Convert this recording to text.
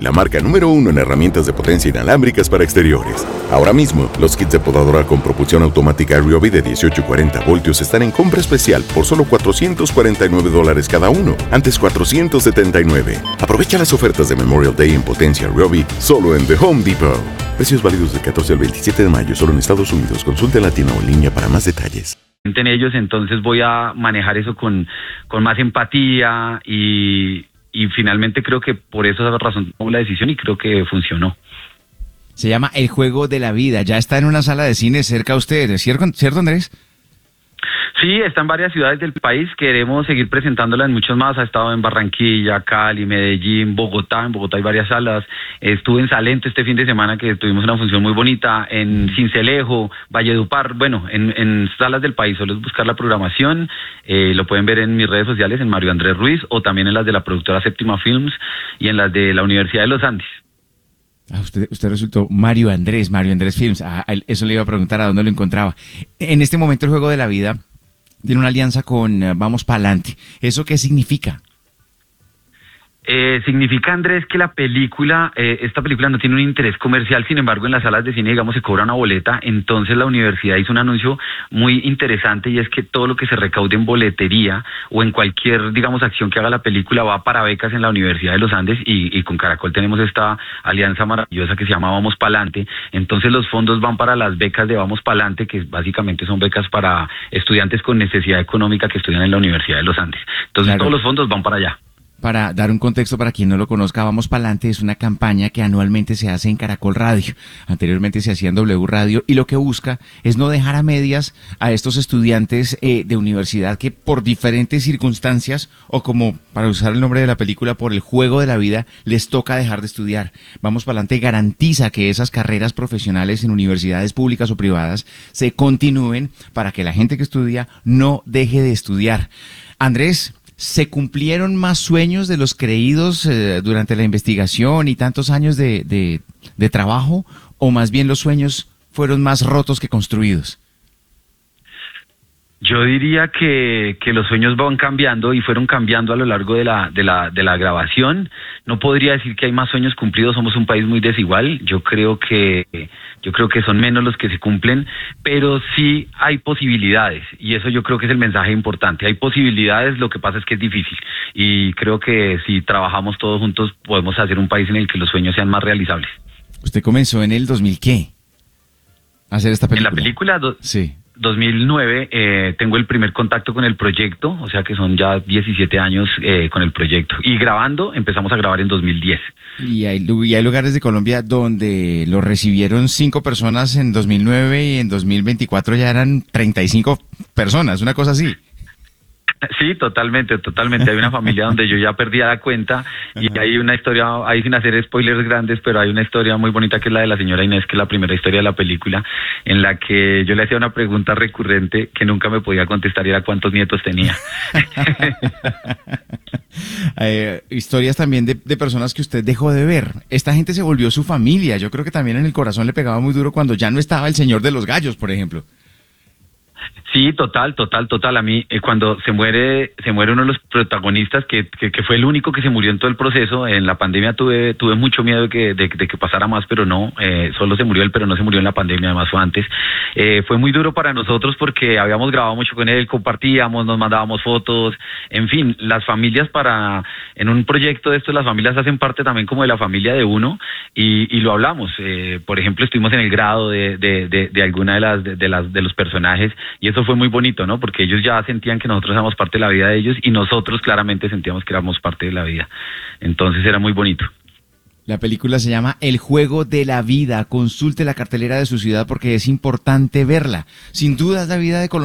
la marca número uno en herramientas de potencia inalámbricas para exteriores. Ahora mismo, los kits de podadora con propulsión automática Ryobi de 18 y 40 voltios están en compra especial por solo $449 cada uno, antes $479. Aprovecha las ofertas de Memorial Day en potencia Ryobi solo en The Home Depot. Precios válidos del 14 al 27 de mayo solo en Estados Unidos. Consulte en la tienda o en línea para más detalles. En ellos, entonces voy a manejar eso con más empatía y finalmente creo que por esa razón tomé la decisión y creo que funcionó. Se llama El Juego de la Vida, ya está en una sala de cine cerca a ustedes, ¿cierto Andrés? Sí, está en varias ciudades del país, queremos seguir presentándola en muchos más, ha estado en Barranquilla, Cali, Medellín, Bogotá, en Bogotá hay varias salas, estuve en Salento este fin de semana que tuvimos una función muy bonita, en Sincelejo, Valledupar, bueno, en salas del país, solo es buscar la programación, lo pueden ver en mis redes sociales, en Mario Andrés Ruiz, o también en las de la productora Séptima Films y en las de la Universidad de los Andes. Usted resultó Mario Andrés Films, eso le iba a preguntar a dónde lo encontraba. En este momento El Juego de la Vida tiene una alianza con Vamos Pa'lante. ¿Eso qué significa? Significa, Andrés, que esta película no tiene un interés comercial, sin embargo en las salas de cine, digamos, se cobra una boleta, entonces la universidad hizo un anuncio muy interesante y es que todo lo que se recaude en boletería o en cualquier, digamos, acción que haga la película va para becas en la Universidad de los Andes y con Caracol tenemos esta alianza maravillosa que se llama Vamos Pa'lante, entonces los fondos van para las becas de Vamos Pa'lante, que básicamente son becas para estudiantes con necesidad económica que estudian en la Universidad de los Andes, entonces claro. Todos los fondos van para allá. Para dar un contexto para quien no lo conozca, Vamos Pa'lante es una campaña que anualmente se hace en Caracol Radio. Anteriormente se hacía en W Radio y lo que busca es no dejar a medias a estos estudiantes de universidad que por diferentes circunstancias o como para usar el nombre de la película por el juego de la vida les toca dejar de estudiar. Vamos Pa'lante garantiza que esas carreras profesionales en universidades públicas o privadas se continúen para que la gente que estudia no deje de estudiar. Andrés, ¿se cumplieron más sueños de los creídos durante la investigación y tantos años de trabajo? ¿O más bien los sueños fueron más rotos que construidos? Yo diría que los sueños van cambiando y fueron cambiando a lo largo de la grabación. No podría decir que hay más sueños cumplidos, somos un país muy desigual. Yo creo que son menos los que se cumplen, pero sí hay posibilidades y eso yo creo que es el mensaje importante. Hay posibilidades, lo que pasa es que es difícil y creo que si trabajamos todos juntos podemos hacer un país en el que los sueños sean más realizables. ¿Usted comenzó en el 2000 qué? ¿A hacer esta película? En la película, sí. 2009 tengo el primer contacto con el proyecto, o sea que son ya 17 años con el proyecto. Y empezamos a grabar en 2010. Y hay lugares de Colombia donde lo recibieron 5 personas en 2009 y en 2024 ya eran 35 personas, una cosa así. Sí, totalmente. Hay una familia donde yo ya perdí la cuenta y hay una historia, ahí sin hacer spoilers grandes, pero hay una historia muy bonita que es la de la señora Inés, que es la primera historia de la película, en la que yo le hacía una pregunta recurrente que nunca me podía contestar y era cuántos nietos tenía. Historias también de personas que usted dejó de ver. Esta gente se volvió su familia. Yo creo que también en el corazón le pegaba muy duro cuando ya no estaba el señor de los gallos, por ejemplo. Sí, total. A mí, cuando se muere uno de los protagonistas, que fue el único que se murió en todo el proceso, en la pandemia tuve mucho miedo de que pasara más, pero no, solo se murió él, pero no se murió en la pandemia, además fue antes. Fue muy duro para nosotros porque habíamos grabado mucho con él, compartíamos, nos mandábamos fotos, en fin, las familias en un proyecto de esto, las familias hacen parte también como de la familia de uno, y lo hablamos. Por ejemplo, estuvimos en el grado de alguna de los personajes, y eso fue muy bonito, ¿no? Porque ellos ya sentían que nosotros éramos parte de la vida de ellos y nosotros claramente sentíamos que éramos parte de la vida. Entonces era muy bonito. La película se llama El Juego de la Vida. Consulte la cartelera de su ciudad porque es importante verla. Sin duda es la vida de Colombia.